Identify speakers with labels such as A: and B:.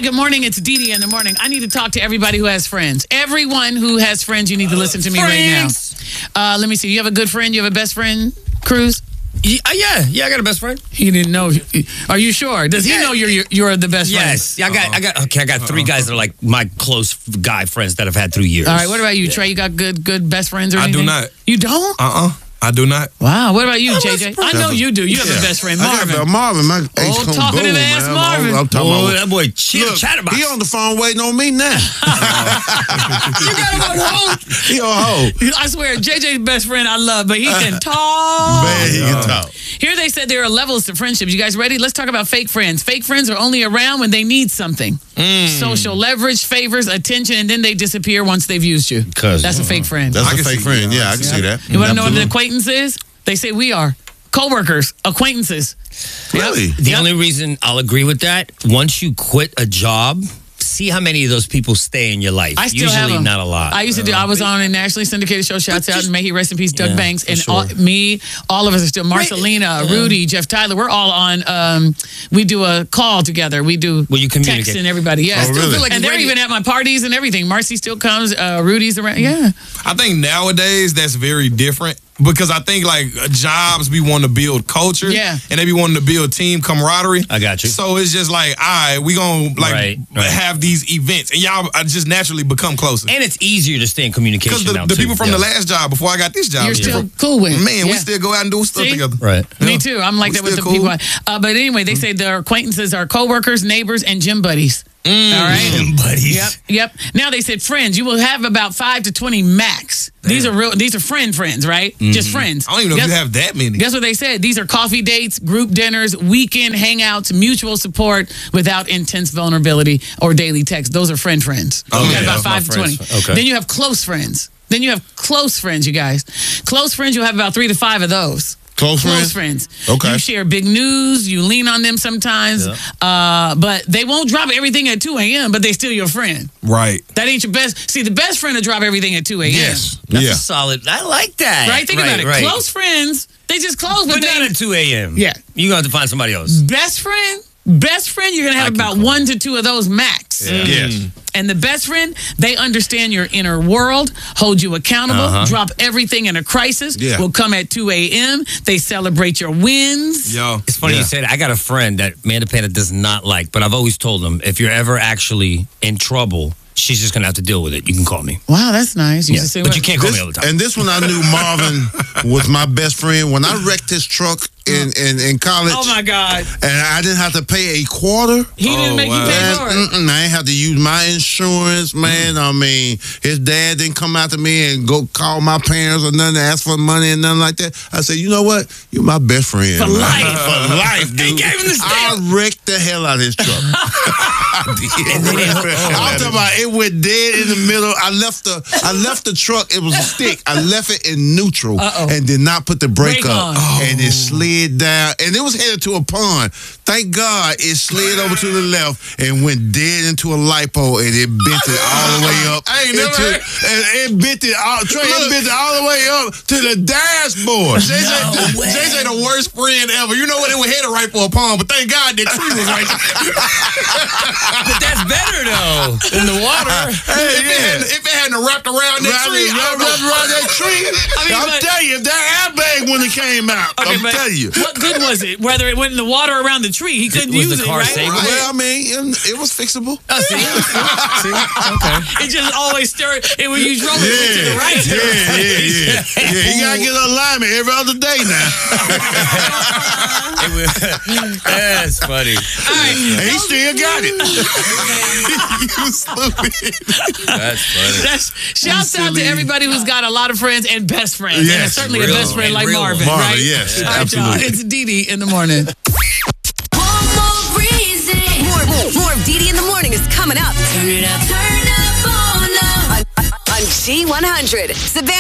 A: good morning. It's Dee Dee in the morning. I need to talk to everybody who has friends. Everyone who has friends, you need to listen to me right now. Let me see. You have a good friend? You have a best friend, Cruz?
B: Yeah, I got a best friend.
A: He didn't know. Are you sure? Does he know you're the best friend?
B: Yes. Yeah, I got three guys that are like my close guy friends that I've had through years.
A: All right. What about you, Trey? You got good best friends or anything?
C: I do not.
A: You don't?
C: I do not.
A: Wow. What about you, JJ? I know you do. You have a best friend, Marvin.
D: Marvin, my
A: old talkative ass Marvin.
D: I'm talking about
B: that boy. Chatterbox.
D: He on the phone waiting on me now.
A: You got him on hold.
D: He on hold.
A: I swear, JJ's best friend I love, but he can talk.
D: Man, he can talk.
A: Here they said there are levels to friendships. You guys ready? Let's talk about fake friends. Fake friends are only around when they need something. Social leverage, favors, attention, and then they disappear once they've used you. That's a fake friend.
D: That's a fake friend. Yeah, I can see that.
A: You want to know what an acquaintance is? They say we are. Co-workers, acquaintances.
D: Really?
B: The only reason I'll agree with that, once you quit a job, see how many of those people stay in your life.
A: I still
B: Usually
A: have them.
B: not a lot.
A: I used to do. I was on a nationally syndicated show. Shouts out and may he rest in peace, Doug Banks, and
B: sure.
A: all of us are still. Marcelina, Rudy, Jeff Tyler. We're all on. We do a call together. We do.
B: Well, you communicate.
A: Text and everybody. Yeah,
D: Oh, really?
A: And they're even at my parties and everything. Marcy still comes. Rudy's around. Yeah.
C: I think nowadays that's very different. Because I think like jobs be wanting to build culture, and they be wanting to build team camaraderie.
B: I got you.
C: So it's just like, all right, we gonna like have these events, and y'all just naturally become closer.
B: And it's easier to stay in communication
C: because the people from the last job before I got this job,
A: you're still cool with.
C: Man, we still go out and do stuff together.
B: Right.
A: Me too. I'm like that with the people. But anyway, they say their acquaintances are coworkers, neighbors, and gym buddies. All right,
B: gym buddies.
A: Yep. Now they said friends. You will have about 5 to 20 max. These are real. These are friends, right? Just friends.
C: I don't even know if you have that many.
A: Guess what they said? These are coffee dates, group dinners, weekend hangouts, mutual support without intense vulnerability or daily text. Those are friends.
C: Oh,
A: You got about 5 to 20.
B: Okay.
A: Then you have close friends. You guys. Close friends, you'll have about 3 to 5 of those. Close friends.
D: Okay.
A: You share big news. You lean on them sometimes. But they won't drop everything at 2 a.m., but they still your friend.
C: Right.
A: That ain't your best. See, the best friend will drop everything at 2 a.m.
D: Yes.
B: That's a solid. I like that.
A: Right? Think about it.
B: Right.
A: Close friends, they just close.
B: But not at 2 a.m.
A: Yeah.
B: You're going to have to find somebody else.
A: Best friend, you're going to have about 1 to 2 of those max.
B: Yeah.
D: Yes.
A: And the best friend, they understand your inner world, hold you accountable, drop everything in a crisis, will come at 2 a.m. They celebrate your wins.
C: Yo.
B: It's funny you say that. I got a friend that Amanda Panda does not like, but I've always told him, if you're ever actually in trouble, she's just going to have to deal with it. You can call me.
A: Wow, that's nice. You just say,
B: but you can't call me all the time.
D: And this one I knew Marvin was my best friend. When I wrecked his truck in college.
A: Oh, my God.
D: And I didn't have to pay a quarter.
A: He didn't make you pay for it.
D: I ain't have to use my insurance, man. I mean, his dad didn't come out to me and go call my parents or nothing to ask for money and nothing like that. I said, you know what? You're my best friend.
A: For life.
D: For life, dude.
B: He gave him the stamp.
D: I wrecked the hell out of his truck. I did. I'm talking about it went dead in the middle. I left the truck. It was a stick. I left it in neutral and did not put the brake up. And it slid down. And it was headed to a pond. Thank God it slid over to the left and went dead into a lipo and it bent it all the way up. It bent it all. Trey, it bent it all the way up to the dashboard.
C: JJ the worst friend ever. You know what? It was headed right for a pond, but thank God that tree was right there.
B: But that's better, though, than the water.
C: If it hadn't wrapped around that tree,
D: I'll tell you, if that airbag wouldn't have came out, I'll tell you.
A: What good was it? Whether it went in the water around the tree, he couldn't use it, right?
D: Well, I mean, it was fixable.
B: See? Okay.
A: It just always stirred. It when you drove it to the right.
D: Yeah. You gotta get alignment every other day now.
B: That's funny.
A: All right.
D: And he still got it.
C: You stupid.
B: That's funny.
A: Shouts out to everybody who's got a lot of friends and best friends.
D: Yes,
A: and certainly a best friend like Marvin, right?
D: Yes,
A: All right,
D: absolutely.
A: y'all. It's Dee Dee in the morning.
E: One more reason. More of Dee Dee in the morning is coming up. Turn it up. On G100. Savannah.